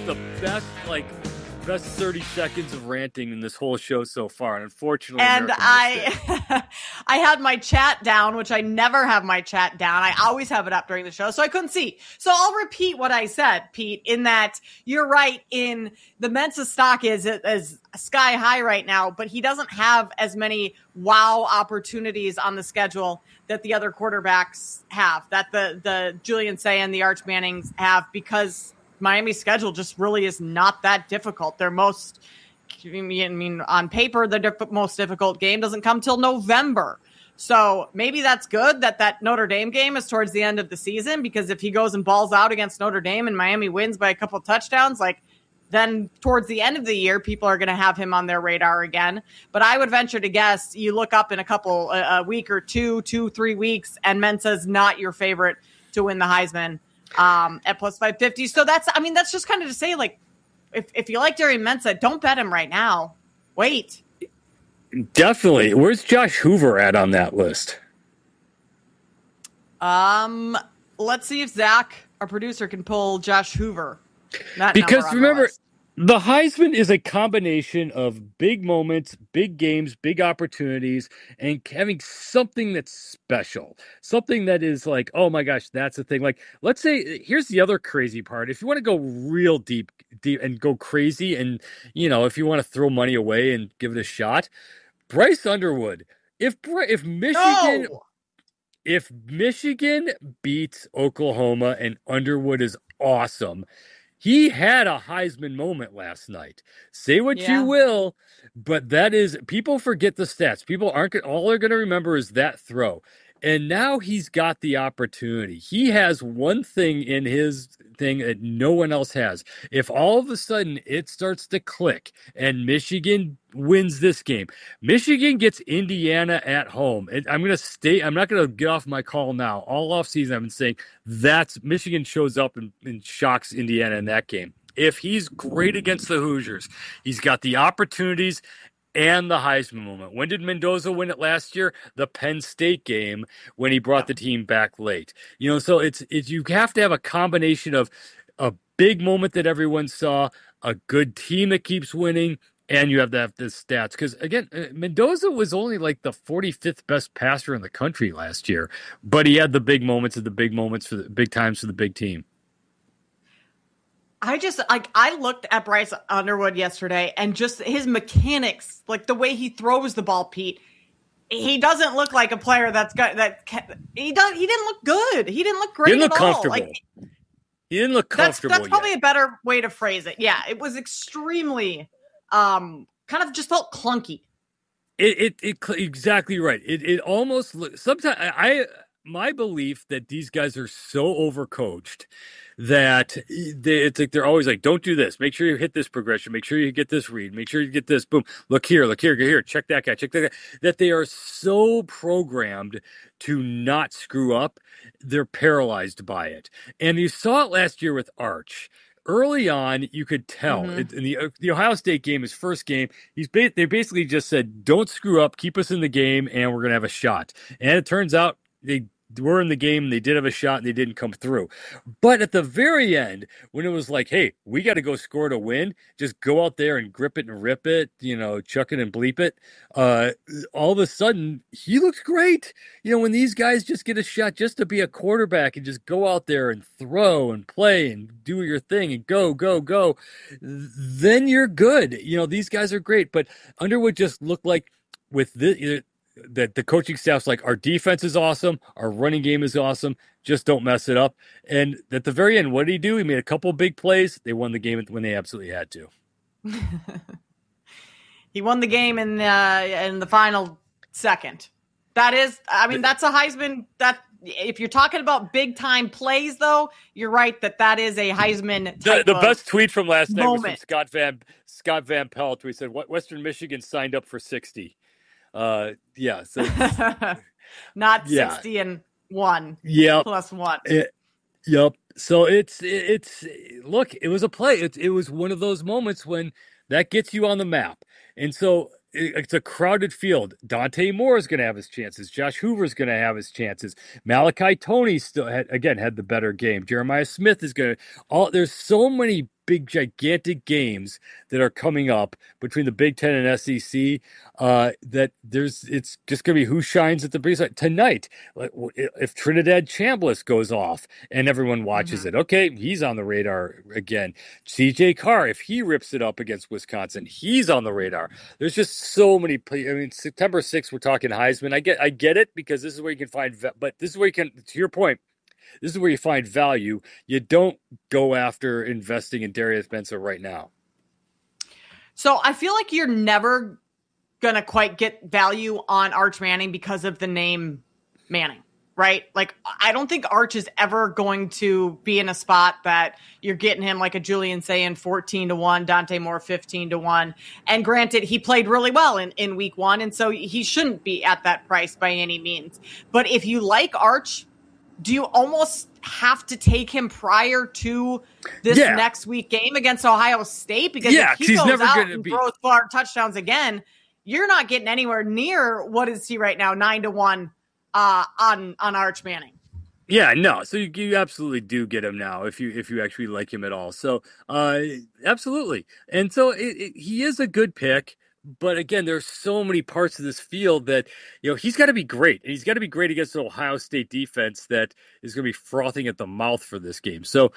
the best 30 seconds of ranting in this whole show so far. And unfortunately, and I had my chat down, which I never have my chat down. I always have it up during the show, so I couldn't see. So I'll repeat what I said, Pete, in that you're right. In the Mensah stock is sky high right now, but he doesn't have as many wow opportunities on the schedule that the other quarterbacks have, that the Julian Sayin, the Arch Mannings have, because Miami's schedule just really is not that difficult. Their most, on paper, the most difficult game doesn't come till November. So maybe that's good that Notre Dame game is towards the end of the season, because if he goes and balls out against Notre Dame and Miami wins by a couple touchdowns, then towards the end of the year, people are going to have him on their radar again. But I would venture to guess you look up in a week or 3 weeks, and Mensah's not your favorite to win the Heisman at plus 550. So that's just kind of to say, if you like Darian Mensah, don't bet him right now. Wait. Definitely. Where's Josh Hoover at on that list? Let's see if Zach, our producer, can pull Josh Hoover. Because remember, the Heisman is a combination of big moments, big games, big opportunities, and having something that's special. Something that is like, oh my gosh, that's the thing. Like, let's say, here's the other crazy part. If you want to go real deep and go crazy, and, if you want to throw money away and give it a shot, Bryce Underwood. If Michigan... No! If Michigan beats Oklahoma and Underwood is awesome, he had a Heisman moment last night. Say what you will, but people forget the stats. People all they're going to remember is that throw. And now he's got the opportunity. He has one thing in his thing that no one else has. If all of a sudden it starts to click and Michigan wins this game, Michigan gets Indiana at home. And I'm not going to get off my call now. All offseason, I've been saying that's Michigan shows up and shocks Indiana in that game. If he's great against the Hoosiers, he's got the opportunities and the Heisman moment. When did Mendoza win it last year? The Penn State game, when he brought the team back late. So it's you have to have a combination of a big moment that everyone saw, a good team that keeps winning, and you have to have the stats. Because, again, Mendoza was only like the 45th best passer in the country last year, but he had the big moments for the big times for the big team. I looked at Bryce Underwood yesterday, and just his mechanics, like the way he throws the ball, Pete, he doesn't look like a player he didn't lok good. He didn't look great at all. Comfortable. He didn't look comfortable. That's probably a better way to phrase it. Yeah, it was extremely kind of just felt clunky. It exactly right. It almost sometimes my belief that these guys are so overcoached that it's like they're always like, don't do this. Make sure you hit this progression. Make sure you get this read. Make sure you get this. Boom. Look here. Check that guy. Check that guy. That they are so programmed to not screw up. They're paralyzed by it. And you saw it last year with Arch. Early on, you could tell in the Ohio State game, his first game, they basically just said, don't screw up, keep us in the game, and we're going to have a shot. And it turns out they were in the game, they did have a shot, and they didn't come through. But at the very end, when it was like, hey, we got to go score to win, just go out there and grip it and rip it, chuck it and bleep it. All of a sudden, he looks great. When these guys just get a shot just to be a quarterback and just go out there and throw and play and do your thing and go, then you're good. These guys are great. But Underwood just looked like with this, that the coaching staff's like, our defense is awesome, our running game is awesome, just don't mess it up. And at the very end, what did he do? He made a couple of big plays. They won the game when they absolutely had to. He won the game in the final second. That's a Heisman. That if you're talking about big time plays, though, you're right that is a Heisman type the best tweet from last night was from Scott Van Pelt, where he said, Western Michigan signed up for 60. So not 60 and 1 plus 1. Yep. So it's look, it was a play. It was one of those moments when that gets you on the map. And so it's a crowded field. Dante Moore is going to have his chances. Josh Hoover is going to have his chances. Malachi Toney still had the better game. Jeremiah Smith is going to there's so many big, gigantic games that are coming up between the Big Ten and SEC. That it's just going to be who shines at the big side tonight. If Trinidad Chambliss goes off and everyone watches it, okay, he's on the radar again. CJ Carr, if he rips it up against Wisconsin, he's on the radar. There's just so many. I mean, September 6th, we're talking Heisman. I get it because this is where you can find, but this is where you can, to your point, this is where you find value. You don't go after investing in Darius Benson right now. So I feel like you're never going to quite get value on Arch Manning because of the name Manning, right? Like, I don't think Arch is ever going to be in a spot that you're getting him like a Julian Sayin 14-1, Dante Moore 15-1. And granted, he played really well in week 1. And so he shouldn't be at that price by any means. But if you like Arch, do you almost have to take him prior to this next week game against Ohio State? Because if he goes out and throws 4 touchdowns again, you're not getting anywhere near, what is he right now, 9-1 on Arch Manning. Yeah, no. So you absolutely do get him now if you actually like him at all. So absolutely. And so he is a good pick. But again, there's so many parts of this field that, he's got to be great. And he's got to be great against an Ohio State defense that is going to be frothing at the mouth for this game. So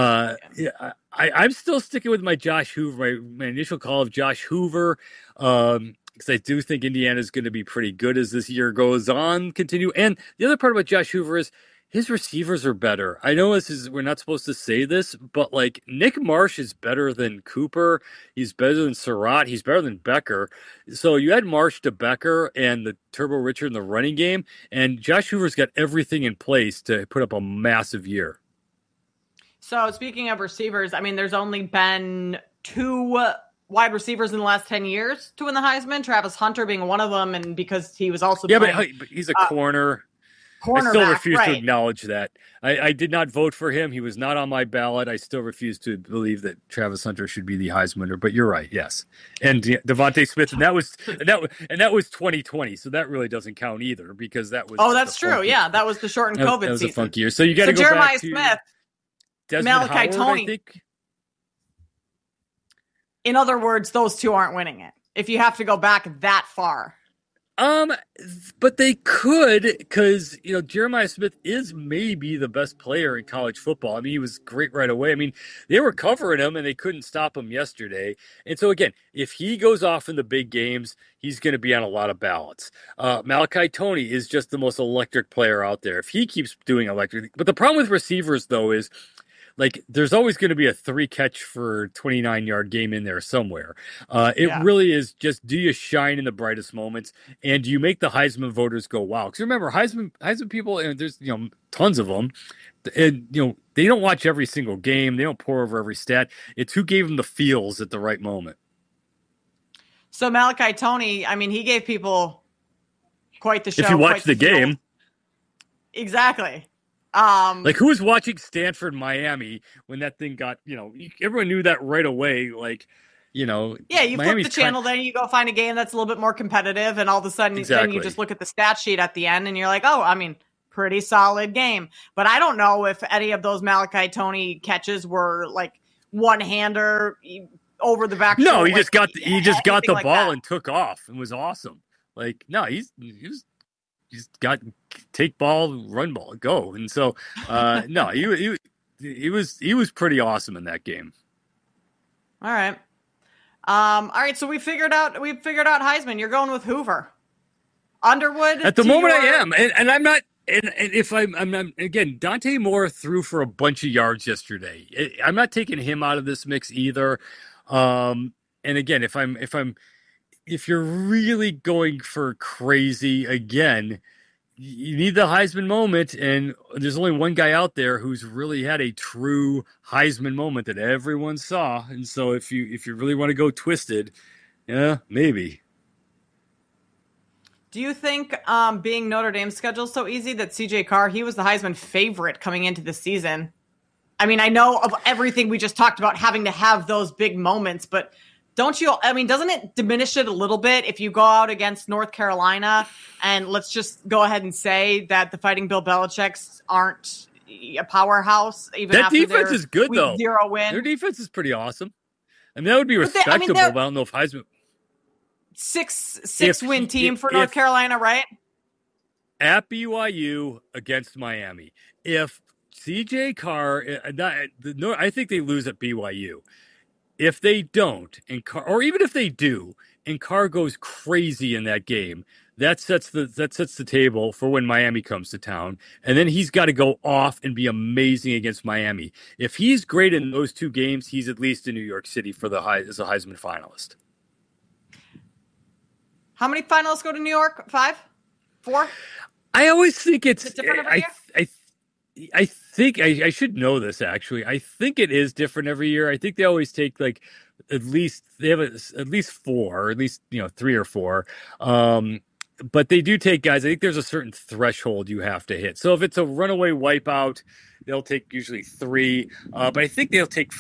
I'm still sticking with my Josh Hoover, my initial call of Josh Hoover, because I do think Indiana is going to be pretty good as this year goes on, continue. And the other part about Josh Hoover is his receivers are better. I know we're not supposed to say this, but like Nick Marsh is better than Cooper. He's better than Surratt. He's better than Becker. So you add Marsh to Becker and the Turbo Richard in the running game, and Josh Hoover's got everything in place to put up a massive year. So speaking of receivers, I mean, there's only been 2 wide receivers in the last 10 years to win the Heisman, Travis Hunter being one of them, and because he was also playing, but he's a corner. I still refuse to acknowledge that. I did not vote for him. He was not on my ballot. I still refuse to believe that Travis Hunter should be the Heisman winner. But you're right, yes. And Devontae Smith, and that was 2020. So that really doesn't count either because that was. Oh, that's true. Yeah, that was the shortened COVID season. That was a funky year. So you got to go Jeremiah back to Smith, Desmond Malachi Howard, Toney. I think. In other words, those 2 aren't winning it. If you have to go back that far. But they could, because Jeremiah Smith is maybe the best player in college football. I mean, he was great right away. I mean, they were covering him and they couldn't stop him yesterday. And so again, if he goes off in the big games, he's going to be on a lot of ballots. Malachi Toney is just the most electric player out there. If he keeps doing electric, but the problem with receivers though is, like, there's always going to be a 3 catch for 29-yard game in there somewhere. Really is just, do you shine in the brightest moments, and do you make the Heisman voters go wow? Because remember, Heisman people, and there's tons of them, and they don't watch every single game, they don't pour over every stat. It's who gave them the feels at the right moment. So Malachi Toney, I mean, he gave people quite the show. If you watch the game, exactly. Like, who was watching Stanford, Miami when that thing got, everyone knew that right away. Like, yeah, you Miami's flip the channel, then you go find a game that's a little bit more competitive, and all of a sudden, then you just look at the stat sheet at the end, and you're like, oh, I mean, pretty solid game. But I don't know if any of those Malachi Toney catches were like one-hander over the back. No, he just got the ball and took off and was awesome. Like, no, he's got take ball, run ball, go. And so, no, he was pretty awesome in that game. All right. All right. So we figured out Heisman. You're going with Hoover. Underwood. At the moment I am. And I'm not, and if I'm again, Dante Moore threw for a bunch of yards yesterday. I'm not taking him out of this mix either. And again, if you're really going for crazy again, you need the Heisman moment, and there's only one guy out there who's really had a true Heisman moment that everyone saw. And so if you really want to go twisted, yeah, maybe. Do you think being Notre Dame's schedule so easy that CJ Carr, he was the Heisman favorite coming into the season? I mean, I know of everything we just talked about having to have those big moments, but doesn't it diminish it a little bit if you go out against North Carolina and let's just go ahead and say that the Fighting Bill Belichicks aren't, a powerhouse. Even that after defense their is good week though. 0 win. Their defense is pretty awesome. I mean, that would be respectable, but I don't know if Heisman. Six win team for North Carolina, right? At BYU against Miami. If CJ Carr, I think they lose at BYU. If they don't, or even if they do, and Carr goes crazy in that game, that sets the table for when Miami comes to town, and then he's got to go off and be amazing against Miami. If he's great in those two games, he's at least in New York City as a Heisman finalist. How many finalists go to New York? 5? 4? I always think it's different every year? I think I should know this actually. I think it is different every year. I think they always take like at least 4, or at least 3 or 4. But they do take guys. I think there's a certain threshold you have to hit. So if it's a runaway wipeout, they'll take usually 3. But I think they'll take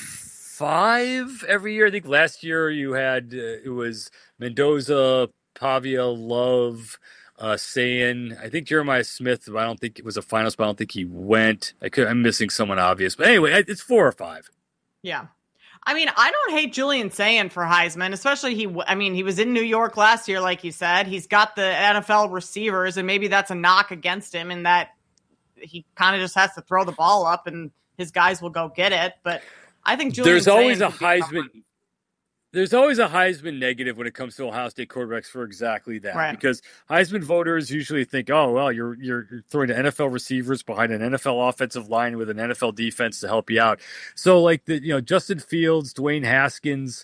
5 every year. I think last year you had it was Mendoza, Pavia, Love, saying I think Jeremiah Smith. I don't think it was a finalist, but I don't think he went. I'm missing someone obvious, but anyway, it's 4 or 5. Yeah. I mean, I don't hate Julian Sayin for Heisman, especially he was in New York last year, like you said. He's got the NFL receivers, and maybe that's a knock against him in that he kind of just has to throw the ball up and his guys will go get it. But I think there's always a Heisman. There's always a Heisman negative when it comes to Ohio State quarterbacks for exactly that. Right. Because Heisman voters usually think, oh, well, you're throwing to NFL receivers behind an NFL offensive line with an NFL defense to help you out. So like Justin Fields, Dwayne Haskins,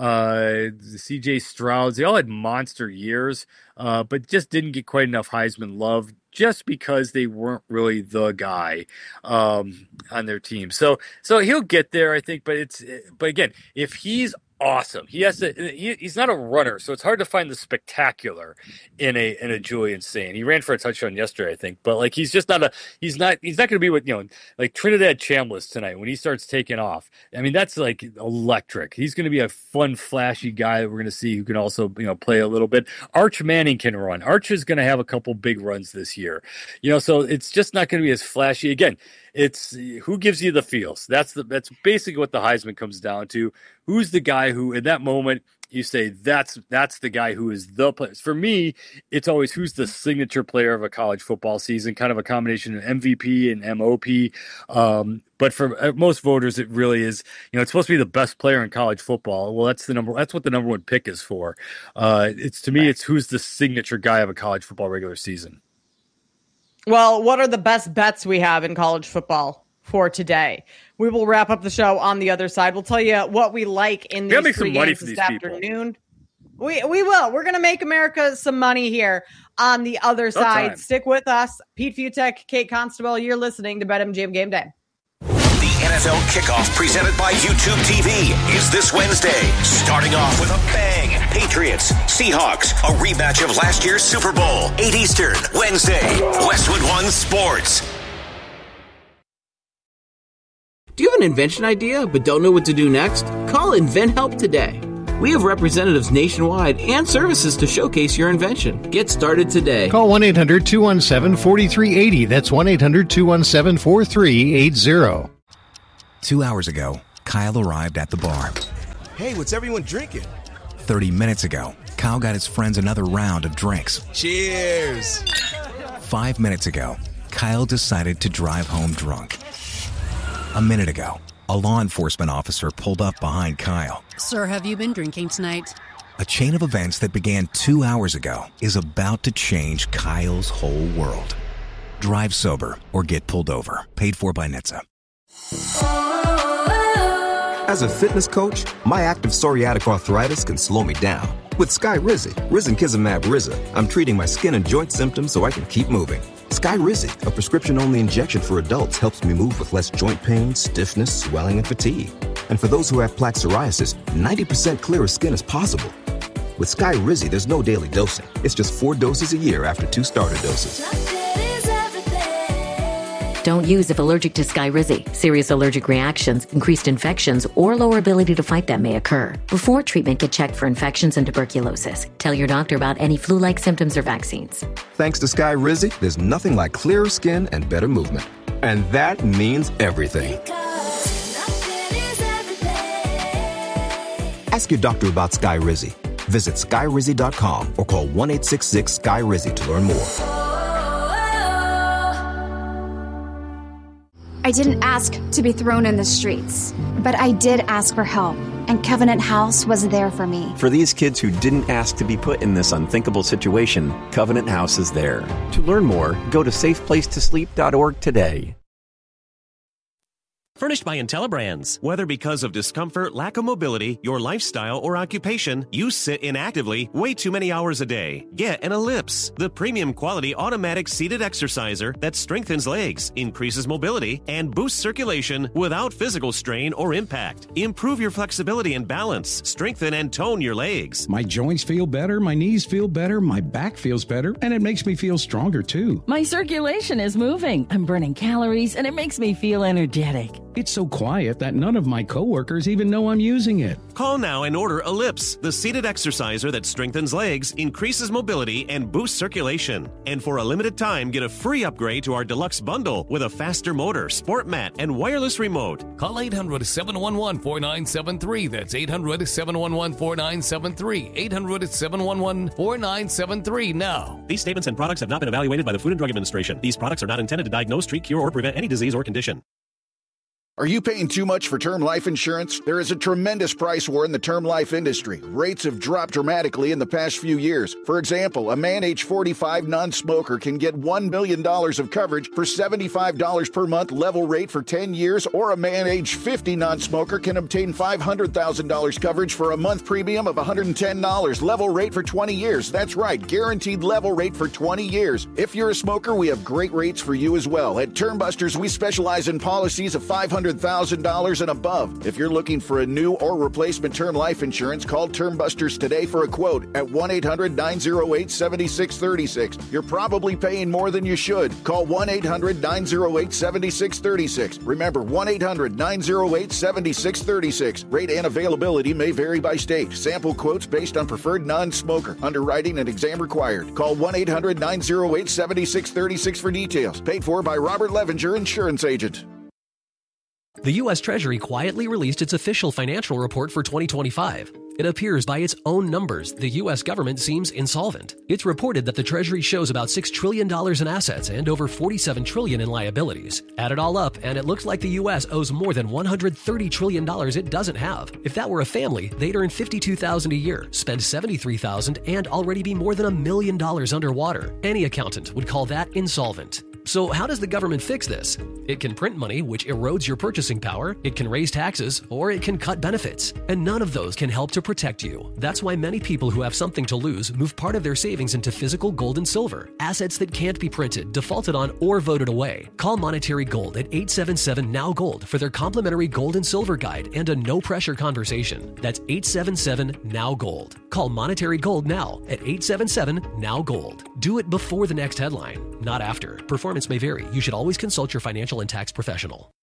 CJ Stroud, they all had monster years, but just didn't get quite enough Heisman love just because they weren't really the guy on their team. So he'll get there, I think, but again, if he's awesome. He's not a runner, so it's hard to find the spectacular in a Julian Sayin. He ran for a touchdown yesterday, I think, but like he's not going to be with like Trinidad Chambliss tonight when he starts taking off. I mean, that's like electric. He's going to be a fun, flashy guy that we're going to see who can also play a little bit. Arch Manning can run. Arch is going to have a couple big runs this year. So it's just not going to be as flashy. Again, it's who gives you the feels. That's basically what the Heisman comes down to. Who's the guy who, in that moment, you say that's the guy who is the player. For me, it's always who's the signature player of a college football season, kind of a combination of MVP and MOP. But for most voters, it really is. It's supposed to be the best player in college football. Well, that's what the number one pick is for. It's who's the signature guy of a college football regular season. Well, what are the best bets we have in college football for today? We will wrap up the show on the other side. We'll tell you what we like in these 3 games this afternoon. We will. We're going to make America some money here on the other side. Stick with us. Pete Fiutak, Kate Constable, you're listening to BetMGM Game Day. The NFL Kickoff presented by YouTube TV is this Wednesday. Starting off with a bang. Patriots, Seahawks, a rematch of last year's Super Bowl. 8 Eastern, Wednesday. Westwood One Sports. Do you have an invention idea but don't know what to do next? Call InventHelp today. We have representatives nationwide and services to showcase your invention. Get started today. Call 1-800-217-4380. That's 1-800-217-4380. 2 hours ago, Kyle arrived at the bar. Hey, what's everyone drinking? 30 minutes ago, Kyle got his friends another round of drinks. Cheers! 5 minutes ago, Kyle decided to drive home drunk. A minute ago, a law enforcement officer pulled up behind Kyle. Sir, have you been drinking tonight? A chain of events that began 2 hours ago is about to change Kyle's whole world. Drive sober or get pulled over. Paid for by NHTSA. As a fitness coach, my active psoriatic arthritis can slow me down. With Skyrizi, Risankizumab Riza, I'm treating my skin and joint symptoms so I can keep moving. Skyrizi, a prescription-only injection for adults, helps me move with less joint pain, stiffness, swelling, and fatigue. And for those who have plaque psoriasis, 90% clearer skin is possible. With Skyrizi, there's no daily dosing. It's just 4 doses a year after 2 starter doses. Don't use if allergic to Skyrizi. Serious allergic reactions, increased infections, or lower ability to fight them may occur. Before treatment, get checked for infections and tuberculosis. Tell your doctor about any flu-like symptoms or vaccines. Thanks to Skyrizi, there's nothing like clearer skin and better movement. And that means everything. Ask your doctor about Skyrizi. Visit Skyrizi.com or call 1-866-SKY-RIZZI to learn more. I didn't ask to be thrown in the streets, but I did ask for help, and Covenant House was there for me. For these kids who didn't ask to be put in this unthinkable situation, Covenant House is there. To learn more, go to safeplacetosleep.org today. Furnished by IntelliBrands. Whether because of discomfort, lack of mobility, your lifestyle, or occupation, you sit inactively way too many hours a day. Get an Ellipse, the premium quality automatic seated exerciser that strengthens legs, increases mobility, and boosts circulation without physical strain or impact. Improve your flexibility and balance. Strengthen and tone your legs. My joints feel better, my knees feel better, my back feels better, and it makes me feel stronger too. My circulation is moving. I'm burning calories, and it makes me feel energetic. It's so quiet that none of my coworkers even know I'm using it. Call now and order Ellipse, the seated exerciser that strengthens legs, increases mobility, and boosts circulation. And for a limited time, get a free upgrade to our deluxe bundle with a faster motor, sport mat, and wireless remote. Call 800-711-4973. That's 800-711-4973. 800-711-4973 now. These statements and products have not been evaluated by the Food and Drug Administration. These products are not intended to diagnose, treat, cure, or prevent any disease or condition. Are you paying too much for term life insurance? There is a tremendous price war in the term life industry. Rates have dropped dramatically in the past few years. For example, a man age 45 non-smoker can get $1 million of coverage for $75 per month level rate for 10 years, or a man age 50 non-smoker can obtain $500,000 coverage for a month premium of $110 level rate for 20 years. That's right, guaranteed level rate for 20 years. If you're a smoker, we have great rates for you as well. At Termbusters, we specialize in policies of $500,000 and above. If you're looking for a new or replacement term life insurance, call Termbusters today for a quote at 1-800-908-7636. You're probably paying more than you should. Call 1-800-908-7636. Remember, 1-800-908-7636. Rate and availability may vary by state. Sample quotes based on preferred non-smoker. Underwriting and exam required. Call 1-800-908-7636 for details. Paid for by Robert Levenger, insurance agent. The U.S. Treasury quietly released its official financial report for 2025. It appears by its own numbers the U.S. government seems insolvent. It's reported that the Treasury shows about $6 trillion in assets and over $47 trillion in liabilities. Add it all up, and it looks like the U.S. owes more than $130 trillion it doesn't have. If that were a family, they'd earn $52,000 a year, spend $73,000, and already be more than $1 million underwater. Any accountant would call that insolvent. So how does the government fix this? It can print money, which erodes your purchasing power, it can raise taxes, or it can cut benefits. And none of those can help to protect you. That's why many people who have something to lose move part of their savings into physical gold and silver, assets that can't be printed, defaulted on, or voted away. Call Monetary Gold at 877-NOW-GOLD for their complimentary gold and silver guide and a no-pressure conversation. That's 877-NOW-GOLD. Call Monetary Gold now at 877-NOW-GOLD. Do it before the next headline, not after. Performance may vary. You should always consult your financial and tax professional.